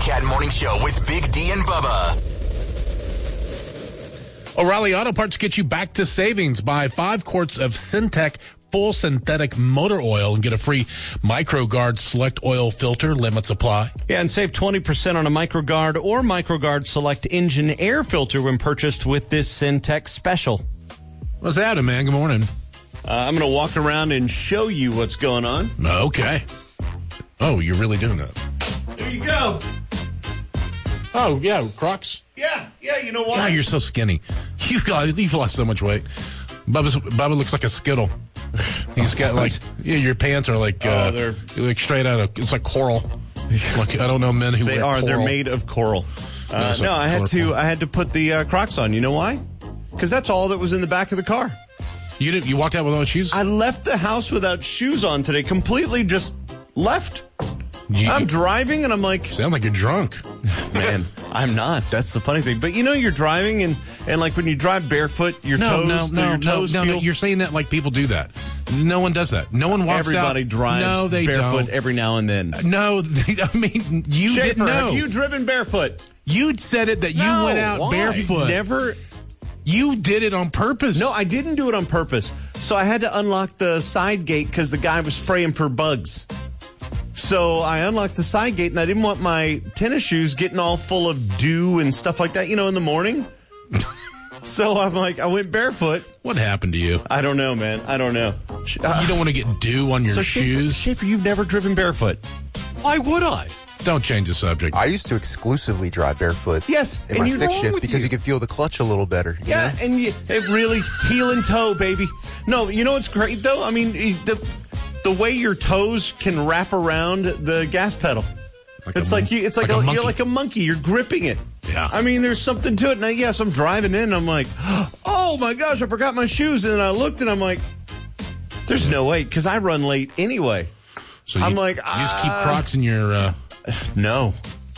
Cat Morning Show with Big D and Bubba. O'Reilly Auto Parts gets you back to savings. Buy 5 quarts of Syntec full synthetic motor oil and get a free MicroGuard Select oil filter. Limits apply. Yeah, and save 20% on a MicroGuard or MicroGuard Select engine air filter when purchased with this Syntec special. What's that, man? Good morning. I'm going to walk around and show you what's going on. Okay. Oh, you're really doing that. There you go. Oh, yeah, Crocs. Yeah, you know why? God, you're so skinny. You've lost so much weight. Bubba looks like a Skittle. He's got your pants are like they're like straight out of, it's like coral. Like, I don't know men who wear coral. They're made of coral. No, I had to put the Crocs on. You know why? Because that's all that was in the back of the car. You walked out without shoes? I left the house without shoes on today. Completely just left. I'm driving and I'm like... Sounds like you're drunk. Man, I'm not. That's the funny thing. But you're driving and like when you drive barefoot, your toes feel... No, you're saying that like people do that. No one does that. No one walks Everybody out. drives barefoot don't. Every now and then. No, I mean, you Schaefer, didn't know. Have you driven barefoot? You said it that you went out barefoot. Never... You did it on purpose. No, I didn't do it on purpose. So I had to unlock the side gate because the guy was spraying for bugs. So I unlocked the side gate, and I didn't want my tennis shoes getting all full of dew and stuff like that, in the morning. So I'm like, I went barefoot. What happened to you? I don't know, man. I don't know. You don't want to get dew on your shoes? Schaefer, you've never driven barefoot. Why would I? Don't change the subject. I used to exclusively drive barefoot. Yes, in my stick shift because you could feel the clutch a little better. Yeah, and it really heel and toe, baby. No, you know what's great though? I mean, the way your toes can wrap around the gas pedal. You're like a monkey. You're gripping it. Yeah. I mean, there's something to it. Now, yes, I'm driving in. I'm like, oh my gosh, I forgot my shoes. And then I looked and I'm like, there's no way because I run late anyway. So you just keep Crocs in your. No,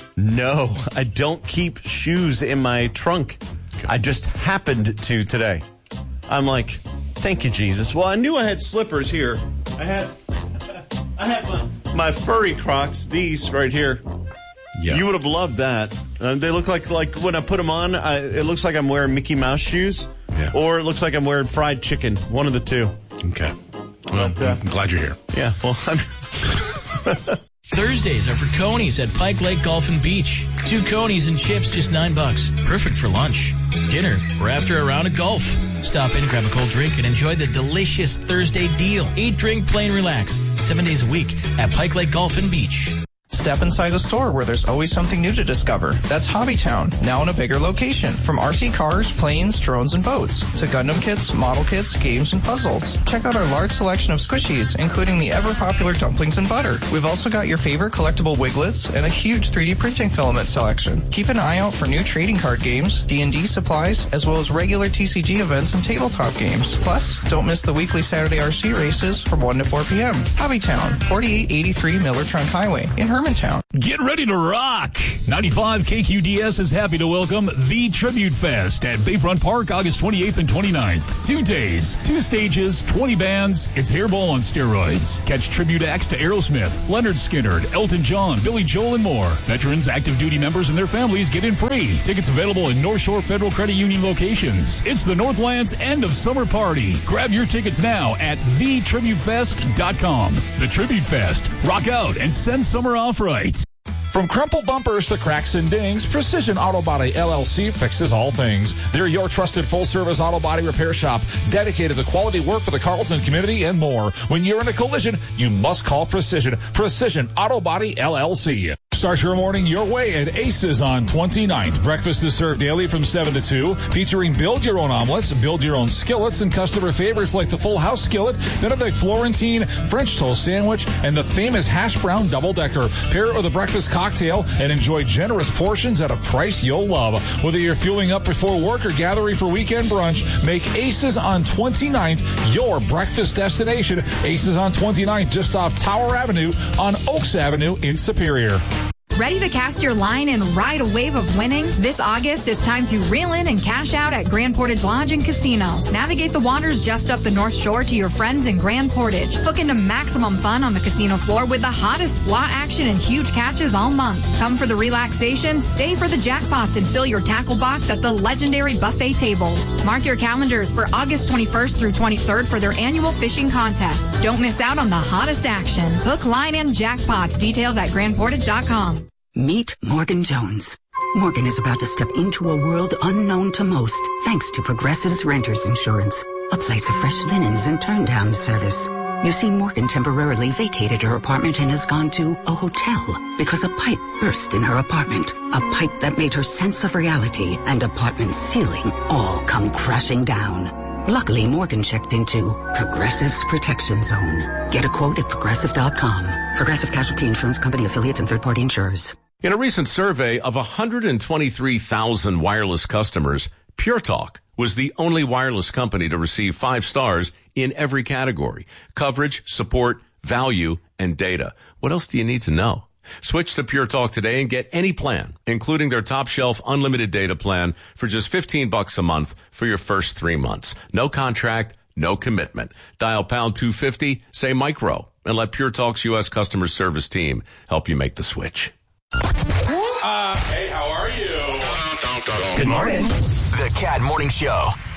I don't keep shoes in my trunk. Okay. I just happened to today. I'm like, thank you, Jesus. Well, I knew I had slippers here. I had my furry Crocs, these right here. Yeah. You would have loved that. They look like when I put them on, it looks like I'm wearing Mickey Mouse shoes. Yeah. Or it looks like I'm wearing fried chicken. One of the two. Okay. Well, I'm glad you're here. Yeah, well, Thursdays are for Conies at Pike Lake Golf and Beach. 2 Conies and chips, just $9. Perfect for lunch, dinner, or after a round of golf. Stop in, grab a cold drink, and enjoy the delicious Thursday deal. Eat, drink, play, and relax. 7 days a week at Pike Lake Golf and Beach. Step inside a store where there's always something new to discover. That's Hobbytown, now in a bigger location. From RC cars, planes, drones, and boats, to Gundam kits, model kits, games, and puzzles. Check out our large selection of squishies, including the ever-popular dumplings and butter. We've also got your favorite collectible Wiglets and a huge 3D printing filament selection. Keep an eye out for new trading card games, D&D supplies, as well as regular TCG events and tabletop games. Plus, don't miss the weekly Saturday RC races from 1 to 4 p.m. Hobbytown, 4883 Miller Trunk Highway in Hermantown. Get ready to rock! 95 KQDS is happy to welcome The Tribute Fest at Bayfront Park, August 28th and 29th. 2 days, 2 stages, 20 bands. It's Hairball on steroids. Catch tribute acts to Aerosmith, Leonard Skinner, Elton John, Billy Joel, and more. Veterans, active duty members, and their families get in free. Tickets available in North Shore Federal Credit Union locations. It's the Northland's end of summer party. Grab your tickets now at thetributefest.com. The Tribute Fest. Rock out and send summer off right. From crumpled bumpers to cracks and dings, Precision Auto Body LLC fixes all things. They're your trusted full-service auto body repair shop, dedicated to quality work for the Carlton community and more. When you're in a collision, you must call Precision. Precision Auto Body LLC. Start your morning your way at Aces on 29th. Breakfast is served daily from 7 to 2, featuring build-your-own omelets, build-your-own skillets, and customer favorites like the Full House Skillet, Benedict Florentine, French Toast Sandwich, and the famous Hash Brown Double-Decker. Pair it with a breakfast cocktail and enjoy generous portions at a price you'll love. Whether you're fueling up before work or gathering for weekend brunch, make Aces on 29th your breakfast destination. Aces on 29th, just off Tower Avenue on Oaks Avenue in Superior. Ready to cast your line and ride a wave of winning? This August, it's time to reel in and cash out at Grand Portage Lodge and Casino. Navigate the waters just up the North Shore to your friends in Grand Portage. Hook into maximum fun on the casino floor with the hottest slot action and huge catches all month. Come for the relaxation, stay for the jackpots, and fill your tackle box at the legendary buffet tables. Mark your calendars for August 21st through 23rd for their annual fishing contest. Don't miss out on the hottest action. Hook, line, and jackpots. Details at grandportage.com. Meet Morgan Jones. Morgan is about to step into a world unknown to most, thanks to Progressive's Renters Insurance, a place of fresh linens and turn-down service. You see, Morgan temporarily vacated her apartment and has gone to a hotel because a pipe burst in her apartment. A pipe that made her sense of reality and apartment ceiling all come crashing down. Luckily, Morgan checked into Progressive's Protection Zone. Get a quote at Progressive.com. Progressive Casualty Insurance Company affiliates and third-party insurers. In a recent survey of 123,000 wireless customers, Pure Talk was the only wireless company to receive 5 stars in every category: coverage, support, value, and data. What else do you need to know? Switch to Pure Talk today and get any plan, including their top shelf unlimited data plan for just $15 a month for your first 3 months. No contract, no commitment. Dial pound 250, say micro, and let Pure Talk's U.S. customer service team help you make the switch. Hey, how are you? Good morning. The Cat Morning Show.